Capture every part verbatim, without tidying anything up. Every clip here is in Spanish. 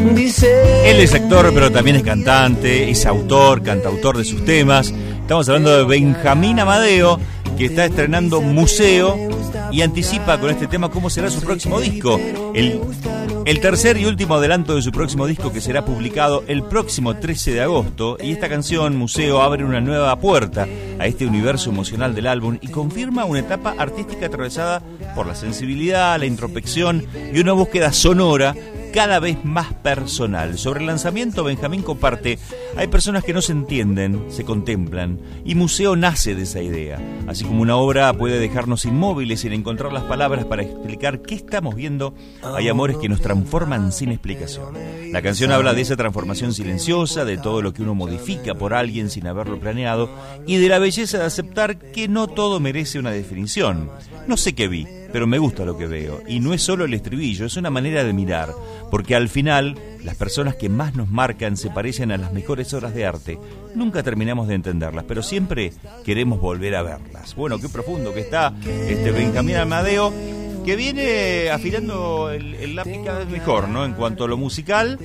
Él es actor, pero también es cantante, es autor, cantautor de sus temas. Estamos hablando de Benjamín Amadeo, que está estrenando Museo y anticipa con este tema cómo será su próximo disco. El, el tercer y último adelanto de su próximo disco, que será publicado el próximo trece de agosto. Y esta canción, Museo, abre una nueva puerta a este universo emocional del álbum y confirma una etapa artística atravesada por la sensibilidad, la introspección y una búsqueda sonora cada vez más personal. Sobre el lanzamiento, Benjamín comparte: hay personas que no se entienden, se contemplan, y Museo nace de esa idea. Así como una obra puede dejarnos inmóviles sin encontrar las palabras para explicar qué estamos viendo, hay amores que nos transforman sin explicación. La canción habla de esa transformación silenciosa, de todo lo que uno modifica por alguien sin haberlo planeado, y de la belleza de aceptar que no todo merece una definición. No sé qué vi, pero me gusta lo que veo, y no es solo el estribillo, es una manera de mirar, porque al final las personas que más nos marcan se parecen a las mejores obras de arte. Nunca terminamos de entenderlas, pero siempre queremos volver a verlas. Bueno, qué profundo que está este Benjamín Amadeo, que viene afilando el, el lápiz cada vez mejor, ¿no? En cuanto a lo musical,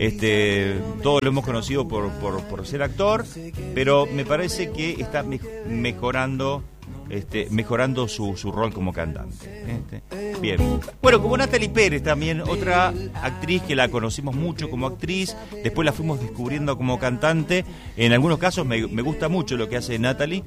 este, todos lo hemos conocido por, por, por ser actor, pero me parece que está me- mejorando... Este, mejorando su, su rol como cantante. Este. Bien. Bueno, como Natalie Pérez también, otra actriz que la conocimos mucho como actriz, después la fuimos descubriendo como cantante. En algunos casos me, me gusta mucho lo que hace Natalie,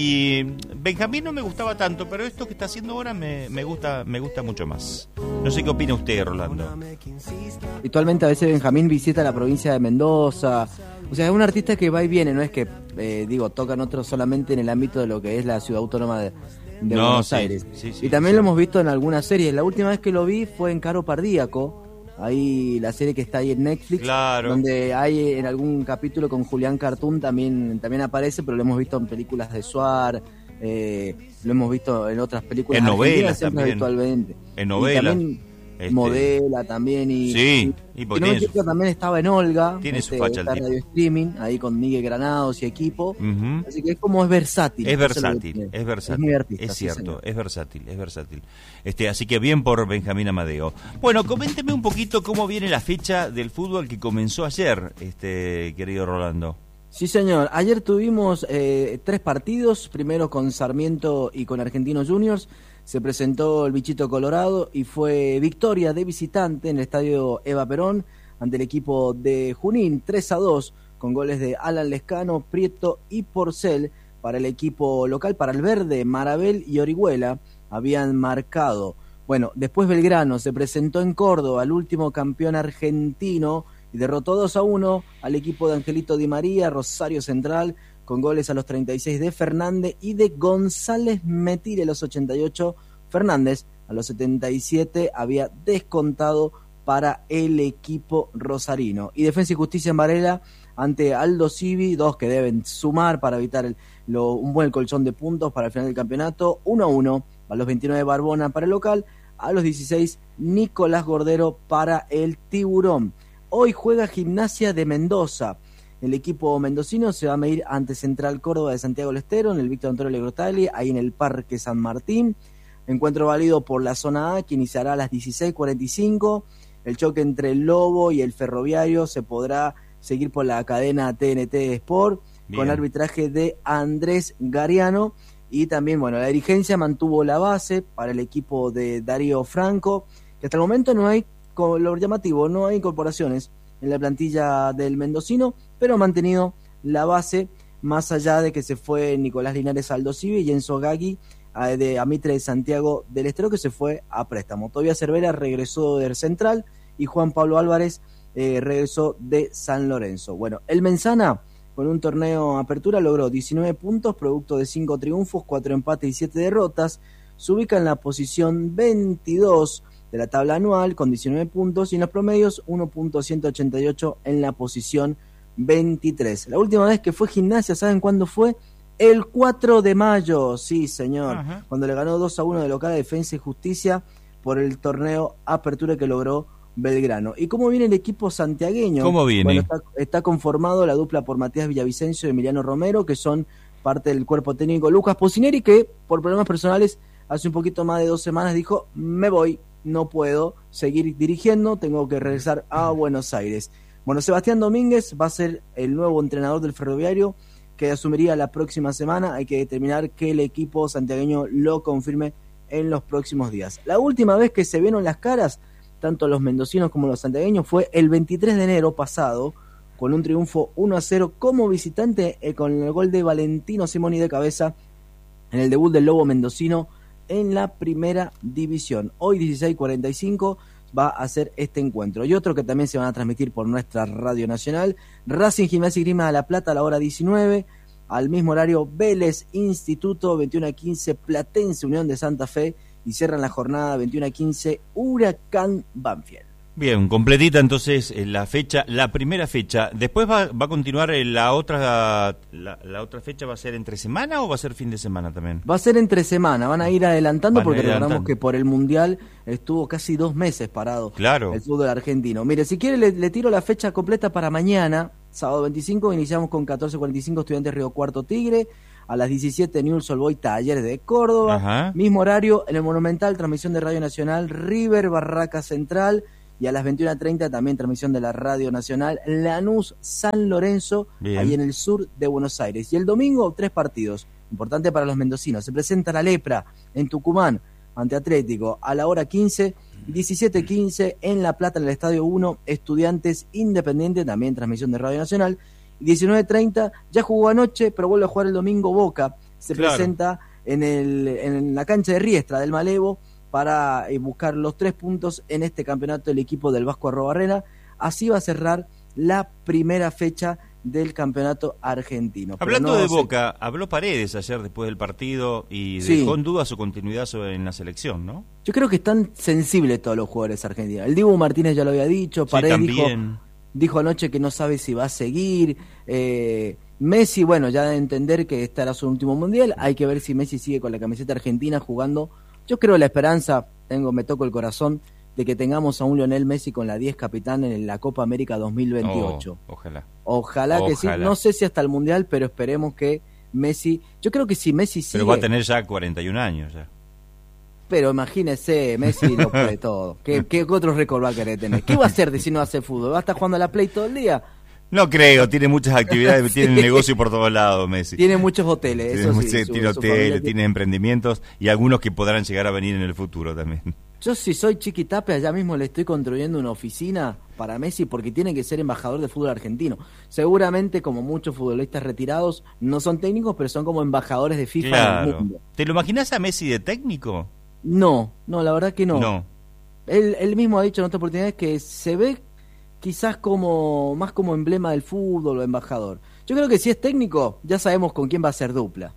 y Benjamín no me gustaba tanto, pero esto que está haciendo ahora me, me gusta me gusta mucho más. No sé qué opina usted, Rolando. Habitualmente a veces Benjamín visita la provincia de Mendoza. O sea, es un artista que va y viene, no es que, eh, digo, tocan otros solamente en el ámbito de lo que es la ciudad autónoma de, de no, Buenos sí, Aires. Sí, sí, y también sí. lo hemos visto en algunas series. La última vez que lo vi fue en Caro Pardíaco, ahí la serie que está ahí en Netflix, claro, donde hay en algún capítulo con Julián Cartoon también, también aparece, pero lo hemos visto en películas de Suar, eh, lo hemos visto en otras películas en novelas siempre también, habitualmente. en novelas. Este, modela también y, sí, y, y y no me tiene equivoco, su, también estaba en Olga, tiene este, su facha esta el tipo. radio streaming ahí con Miguel Granados y equipo, uh-huh. Así que es como es versátil, es versátil, es, es versátil, es muy artista, es sí, cierto, señor. es versátil, es versátil. Este, así que bien por Benjamín Amadeo. Bueno, coménteme un poquito cómo viene la fecha del fútbol que comenzó ayer, este querido Rolando. Sí, señor. Ayer tuvimos eh, tres partidos, primero con Sarmiento y con Argentinos Juniors. Se presentó el bichito colorado y fue victoria de visitante en el estadio Eva Perón ante el equipo de Junín, tres a dos, con goles de Alan Lescano, Prieto y Porcel para el equipo local. Para el verde, Marabel y Orihuela habían marcado. Bueno, después Belgrano se presentó en Córdoba, el último campeón argentino, y derrotó dos a uno al equipo de Angelito Di María, Rosario Central, con goles a los treinta y seis de Fernández y de González Metire a los ochenta y ocho. Fernández a los setenta y siete había descontado para el equipo rosarino. Y Defensa y Justicia en Varela ante Aldo Civi, dos que deben sumar para evitar el, lo, un buen colchón de puntos para el final del campeonato. uno a uno a los veintinueve Barbona para el local, a los dieciséis Nicolás Gordero para el Tiburón. Hoy juega Gimnasia de Mendoza. El equipo mendocino se va a medir ante Central Córdoba de Santiago del Estero en el Víctor Antonio Legrotali, ahí en el Parque San Martín. Encuentro válido por la zona A, que iniciará a las dieciséis cuarenta y cinco. El choque entre el Lobo y el Ferroviario se podrá seguir por la cadena T N T Sport. Bien. Con arbitraje de Andrés Gariano. Y también, bueno, la dirigencia mantuvo la base para el equipo de Darío Franco, que hasta el momento no hay, con lo llamativo, no hay incorporaciones en la plantilla del mendocino, pero ha mantenido la base, más allá de que se fue Nicolás Linares Aldo Civi y Enzo Gagui a, de Amitre de Santiago del Estero, que se fue a préstamo. Tobias Cervera regresó del Central y Juan Pablo Álvarez eh, regresó de San Lorenzo. Bueno, el Menzana, con un torneo apertura, logró diecinueve puntos, producto de cinco triunfos, cuatro empates y siete derrotas. Se ubica en la posición veintidós de la tabla anual con diecinueve puntos y en los promedios uno punto ciento ochenta y ocho en la posición veintitrés. La última vez que fue Gimnasia, ¿saben cuándo fue? El cuatro de mayo, sí señor, uh-huh. Cuando le ganó dos a uno de local a Defensa y Justicia por el torneo apertura que logró Belgrano. ¿Y cómo viene el equipo santiagueño? ¿Cómo viene? Bueno, está, está conformado la dupla por Matías Villavicencio y Emiliano Romero, que son parte del cuerpo técnico. Lucas Pucineri, que por problemas personales hace un poquito más de dos semanas dijo, me voy, no puedo seguir dirigiendo, tengo que regresar a Buenos Aires. Bueno, Sebastián Domínguez va a ser el nuevo entrenador del Ferroviario, que asumiría la próxima semana. Hay que determinar que el equipo santiagueño lo confirme en los próximos días. La última vez que se vieron las caras, tanto los mendocinos como los santiagueños, fue el veintitrés de enero pasado, con un triunfo uno a cero como visitante, eh, con el gol de Valentino Simoni de cabeza en el debut del Lobo mendocino en la primera división. Hoy dieciséis cuarenta y cinco va a ser este encuentro. Y otro que también se van a transmitir por nuestra Radio Nacional, Racing Gimnasia y Grima de la Plata a la hora diecinueve, al mismo horario Vélez Instituto, veintiuno a quince Platense Unión de Santa Fe, y cierran la jornada veintiuno a quince Huracán Banfield. Bien, completita entonces la fecha, la primera fecha. Después va, va a continuar la otra, la, la otra fecha. ¿Va a ser entre semana o va a ser fin de semana también? Va a ser entre semana, van a ir adelantando, Van porque ir recordamos adelantando. que por el Mundial estuvo casi dos meses parado Claro. el fútbol argentino. Mire, si quiere le, le tiro la fecha completa para mañana, sábado veinticinco, iniciamos con catorce cuarenta y cinco Estudiantes Río Cuarto Tigre, a las diecisiete Newell's Old Boys Talleres de Córdoba, Ajá. mismo horario en el Monumental, transmisión de Radio Nacional, River Barraca Central, y a las veintiuno treinta también transmisión de la Radio Nacional, Lanús San Lorenzo, Bien. ahí en el sur de Buenos Aires. Y el domingo, tres partidos, importante para los mendocinos. Se presenta la Lepra en Tucumán, ante Atlético, a la hora quince, diecisiete quince en La Plata, en el Estadio uno, Estudiantes Independiente, también transmisión de Radio Nacional. Y diecinueve treinta, ya jugó anoche, pero vuelve a jugar el domingo Boca. Se Claro. presenta en, el, en la cancha de Riestra del Malevo, para eh, buscar los tres puntos en este campeonato del equipo del Vasco Arrobarrena. Así va a cerrar la primera fecha del campeonato argentino. Pero Hablando no de se- Boca, habló Paredes ayer después del partido y Sí. dejó en duda su continuidad sobre- en la selección, ¿no? Yo creo que están sensibles todos los jugadores argentinos. El Dibu Martínez ya lo había dicho, Sí, Paredes dijo, también. dijo anoche que no sabe si va a seguir. Eh, Messi, bueno, ya de entender que este era su último mundial, hay que ver si Messi sigue con la camiseta argentina jugando. Yo creo la esperanza, tengo, me toco el corazón, de que tengamos a un Lionel Messi con la diez capitán en la Copa América dos mil veintiocho. Oh, ojalá. Ojalá que sí, Ojalá. no sé si hasta el mundial, pero esperemos que Messi, yo creo que si Messi sigue, Pero va a tener ya cuarenta y un años ya. pero imagínese, Messi lo puede todo. ¿Qué, qué otro récord va a querer tener? ¿Qué va a hacer de si no hace fútbol? ¿Va a estar jugando a la Play todo el día? No creo, tiene muchas actividades, tiene negocio por todos lados, Messi. Tiene muchos hoteles, Tiene, eso mucho- sí. su- tiene su familia hoteles, tiene- tiene emprendimientos y algunos que podrán llegar a venir en el futuro también. Yo si soy Chiquitape, allá mismo le estoy construyendo una oficina para Messi porque tiene que ser embajador de fútbol argentino. Seguramente, como muchos futbolistas retirados, no son técnicos, pero son como embajadores de FIFA en el Claro. mundo. ¿Te lo imaginas a Messi de técnico? No, no, la verdad que no. No. Él, él mismo ha dicho en otras oportunidades que se ve quizás como más como emblema del fútbol o embajador. Yo creo que si es técnico, ya sabemos con quién va a ser dupla.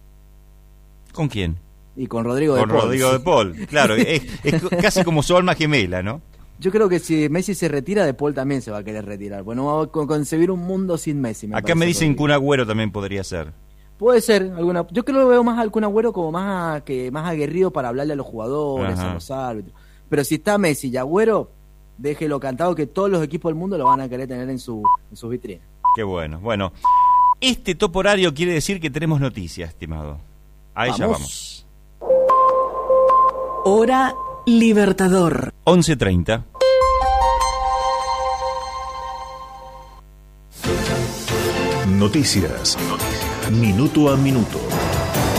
¿Con quién? Y con Rodrigo Con de Paul. Rodrigo sí. de Paul. Claro, es, es casi como su alma gemela, ¿no? Yo creo que si Messi se retira, De Paul también se va a querer retirar. Bueno, vamos a con- concebir un mundo sin Messi. Me Acá me parece, dicen Rodrigo. que un Agüero también podría ser. Puede ser alguna. Yo creo que lo veo más al Kun Agüero como más a- que más aguerrido para hablarle a los jugadores, Ajá. a los árbitros. Pero si está Messi y Agüero, déjelo cantado que todos los equipos del mundo lo van a querer tener en su en sus vitrinas. Qué bueno. Bueno, este top horario quiere decir que tenemos noticias, estimado. Ahí ya vamos. Hora Libertador. once treinta. Noticias. Minuto a minuto.